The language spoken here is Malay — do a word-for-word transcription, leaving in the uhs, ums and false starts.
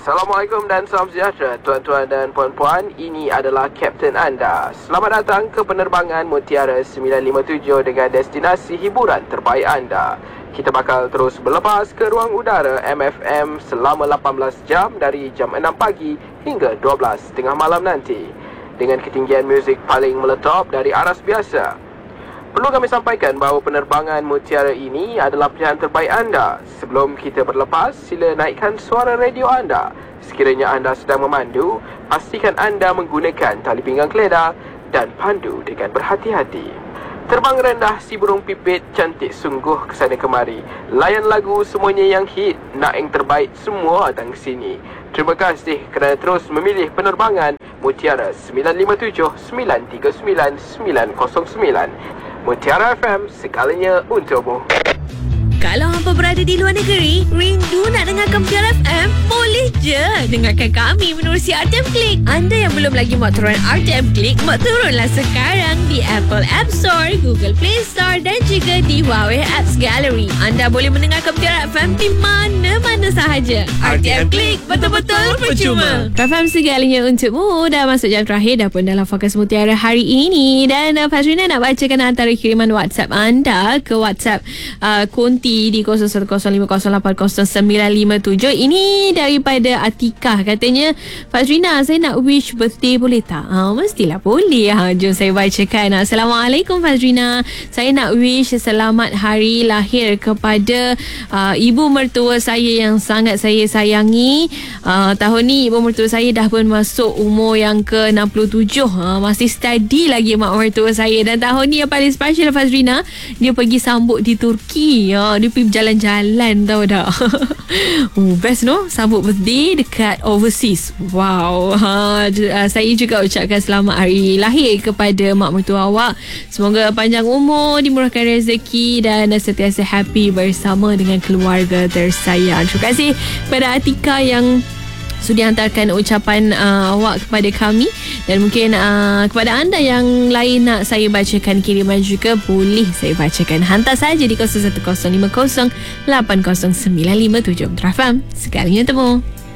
Assalamualaikum dan salam sejahtera tuan-tuan dan puan-puan. Ini adalah Kapten anda. Selamat datang ke penerbangan Mutiara sembilan lima tujuh dengan destinasi hiburan terbaik anda. Kita bakal terus berlepas ke ruang udara M F M selama lapan belas jam dari jam enam pagi hingga dua belas tengah malam nanti, dengan ketinggian muzik paling meletop dari aras biasa. Perlu kami sampaikan bahawa penerbangan Mutiara ini adalah pilihan terbaik anda. Sebelum kita berlepas, sila naikkan suara radio anda. Sekiranya anda sedang memandu, pastikan anda menggunakan tali pinggang keledar dan pandu dengan berhati-hati. Terbang rendah si burung pipit, cantik sungguh kesana kemari. Layan lagu semuanya yang hit, nak yang terbaik semua datang sini. Terima kasih kerana terus memilih penerbangan Mutiara sembilan lima tujuh sembilan tiga sembilan sembilan kosong sembilan. Mutiara F M, segalanya untukmu. Kalau hampa berada di luar negeri, rindu nak dengarkan Mutiara F M? Boleh je dengarkan kami menerusi R T M Click. Anda yang belum lagi muat turun R T M Click, muat turunlah sekarang di Apple App Store, Google Play Store dan juga di Huawei Apps Gallery. Anda boleh mendengarkan Mutiara F M di mana-mana sahaja. R T M Click, betul-betul percuma. F M, segalanya untukmu. Dah masuk jam terakhir dah pun dalam Fokus Mutiara hari ini. Dan uh, Fazrina nak bacakan antara kiriman WhatsApp anda ke WhatsApp uh, Konti di kosong satu kosong lima kosong lapan kosong sembilan lima tujuh. Ini daripada Atikah. Katanya, Fazrina, saya nak wish birthday boleh tak? Ha, mestilah boleh. Ha, jom saya bacakan. Assalamualaikum Fazrina. Saya nak wish selamat hari lahir kepada uh, ibu mertua saya yang sangat saya sayangi. Uh, tahun ni ibu mertua saya dah pun masuk umur yang ke enam puluh tujuh. Ha, masih steady lagi mak mertua saya. Dan tahun ni yang paling special Fazrina, dia pergi sambut di Turki. Ha, dia pergi berjalan-jalan, tahu tak? Oh, best no? Sambut birthday dekat overseas. Wow. Ha, saya juga ucapkan selamat hari lahir kepada mak mertua awak. Semoga panjang umur, dimurahkan rezeki dan sentiasa happy bersama dengan keluarga tersayang. Terima kasih kepada Atika yang sudah hantarkan ucapan uh, awak kepada kami. Dan mungkin uh, kepada anda yang lain nak saya bacakan kiriman juga, boleh saya bacakan. Hantar saja di kosong satu kosong lima kosong lapan kosong sembilan lima tujuh. Trafam, segalanya temu.